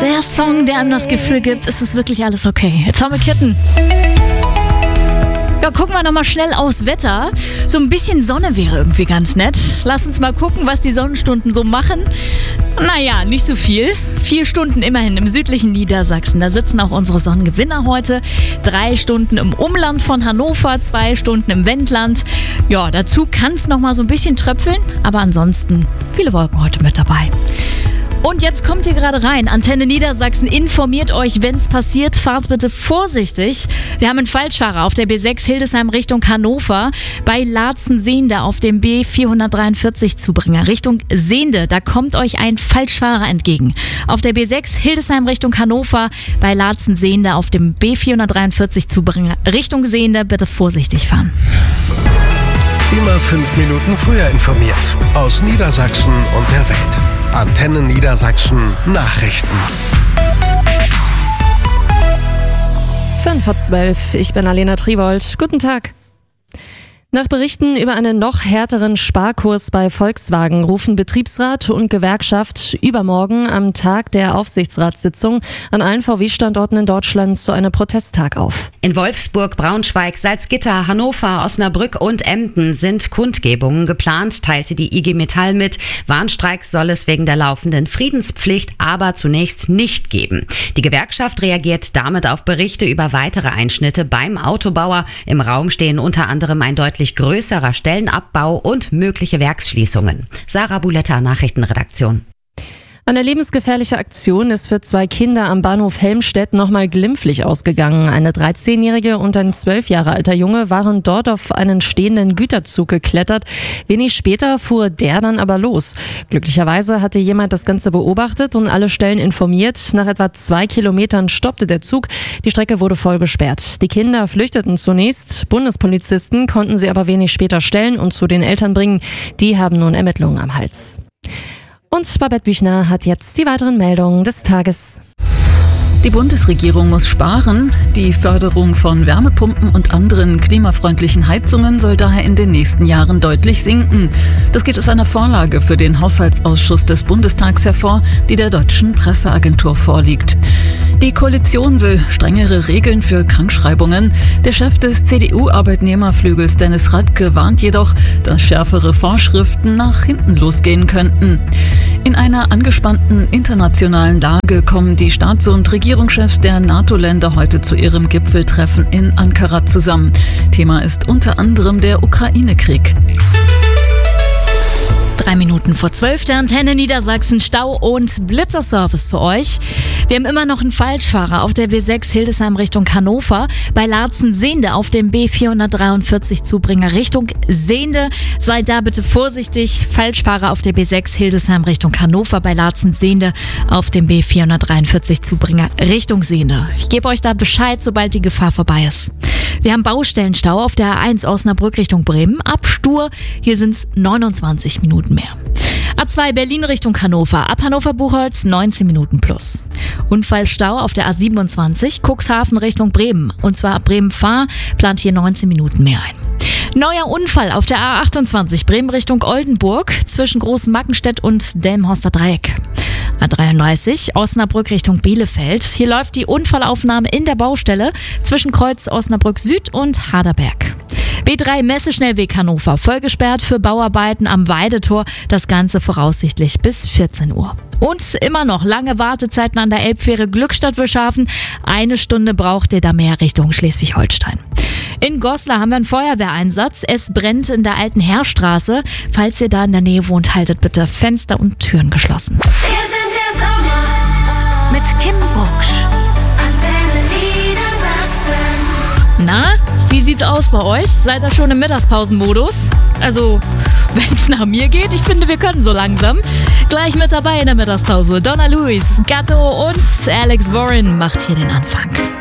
Der Song, der einem das Gefühl gibt, es ist wirklich alles okay. Atomic Kitten. Ja, gucken wir nochmal schnell aufs Wetter. So ein bisschen Sonne wäre irgendwie ganz nett. Lass uns mal gucken, was die Sonnenstunden so machen. Naja, nicht so viel. 4 Stunden immerhin im südlichen Niedersachsen. Da sitzen auch unsere Sonnengewinner heute. 3 Stunden im Umland von Hannover, 2 Stunden im Wendland. Ja, dazu kann es nochmal so ein bisschen tröpfeln. Aber ansonsten viele Wolken heute mit dabei. Und jetzt kommt ihr gerade rein. Antenne Niedersachsen informiert euch, wenn es passiert. Fahrt bitte vorsichtig. Wir haben einen Falschfahrer auf der B6 Hildesheim Richtung Hannover. Bei Laatzen-Sehnde auf dem B443 Zubringer Richtung Sehnde. Da kommt euch ein Falschfahrer entgegen. Auf der B6 Hildesheim Richtung Hannover. Bei Laatzen-Sehnde auf dem B443 Zubringer Richtung Sehnde. Bitte vorsichtig fahren. Immer 5 Minuten früher informiert. Aus Niedersachsen und der Welt. Antenne Niedersachsen Nachrichten. 11:05. Ich bin Alena Triwold. Guten Tag. Nach Berichten über einen noch härteren Sparkurs bei Volkswagen rufen Betriebsrat und Gewerkschaft übermorgen am Tag der Aufsichtsratssitzung an allen VW-Standorten in Deutschland zu einem Protesttag auf. In Wolfsburg, Braunschweig, Salzgitter, Hannover, Osnabrück und Emden sind Kundgebungen geplant, teilte die IG Metall mit. Warnstreiks soll es wegen der laufenden Friedenspflicht aber zunächst nicht geben. Die Gewerkschaft reagiert damit auf Berichte über weitere Einschnitte beim Autobauer. Im Raum stehen unter anderem ein deutlich größerer Stellenabbau und mögliche Werksschließungen. Sarah Buletta, Nachrichtenredaktion. Eine lebensgefährliche Aktion ist für 2 Kinder am Bahnhof Helmstedt nochmal glimpflich ausgegangen. Eine 13-jährige und ein 12 Jahre alter Junge waren dort auf einen stehenden Güterzug geklettert. Wenig später fuhr der dann aber los. Glücklicherweise hatte jemand das Ganze beobachtet und alle Stellen informiert. Nach etwa 2 Kilometern stoppte der Zug. Die Strecke wurde voll gesperrt. Die Kinder flüchteten zunächst. Bundespolizisten konnten sie aber wenig später stellen und zu den Eltern bringen. Die haben nun Ermittlungen am Hals. Und Babette Büchner hat jetzt die weiteren Meldungen des Tages. Die Bundesregierung muss sparen. Die Förderung von Wärmepumpen und anderen klimafreundlichen Heizungen soll daher in den nächsten Jahren deutlich sinken. Das geht aus einer Vorlage für den Haushaltsausschuss des Bundestags hervor, die der deutschen Presseagentur vorliegt. Die Koalition will strengere Regeln für Krankschreibungen. Der Chef des CDU-Arbeitnehmerflügels Dennis Radke warnt jedoch, dass schärfere Vorschriften nach hinten losgehen könnten. In einer angespannten internationalen Lage kommen die Staats- und Regierungschefs der NATO-Länder heute zu ihrem Gipfeltreffen in Ankara zusammen. Thema ist unter anderem der Ukraine-Krieg. 3 Minuten vor 12, der Antenne Niedersachsen Stau- und Blitzerservice für euch. Wir haben immer noch einen Falschfahrer auf der B6 Hildesheim Richtung Hannover. Bei Laatzen-Sehnde auf dem B443 Zubringer Richtung Sehnde. Seid da bitte vorsichtig. Falschfahrer auf der B6 Hildesheim Richtung Hannover. Bei Laatzen-Sehnde auf dem B443 Zubringer Richtung Sehnde. Ich gebe euch da Bescheid, sobald die Gefahr vorbei ist. Wir haben Baustellenstau auf der A1 Osnabrück Richtung Bremen. Ab Stur, hier sind es 29 Minuten mehr. A2 Berlin Richtung Hannover. Ab Hannover-Buchholz 19 Minuten plus. Unfallstau auf der A27 Cuxhaven Richtung Bremen. Und zwar ab Bremen-Fahr plant hier 19 Minuten mehr ein. Neuer Unfall auf der A28 Bremen Richtung Oldenburg zwischen Großmackenstedt und Delmenhorster Dreieck. A33 Osnabrück Richtung Bielefeld. Hier läuft die Unfallaufnahme in der Baustelle zwischen Kreuz Osnabrück Süd und Haderberg. B3 Messeschnellweg Hannover, vollgesperrt für Bauarbeiten am Weidetor. Das Ganze voraussichtlich bis 14 Uhr. Und immer noch lange Wartezeiten an der Elbfähre Glückstadt-Wilschafen. 1 Stunde braucht ihr da mehr Richtung Schleswig-Holstein. In Goslar haben wir einen Feuerwehreinsatz. Es brennt in der alten Heerstraße. Falls ihr da in der Nähe wohnt, haltet bitte Fenster und Türen geschlossen. Wir sind der Sommer mit Kim Bucksch. Antenne Niedersachsen. Na, wie sieht's aus bei euch? Seid ihr schon im Mittagspausenmodus? Also, wenn es nach mir geht, ich finde, wir können so langsam. Gleich mit dabei in der Mittagspause. Donna Lewis, Gatto und Alex Warren macht hier den Anfang.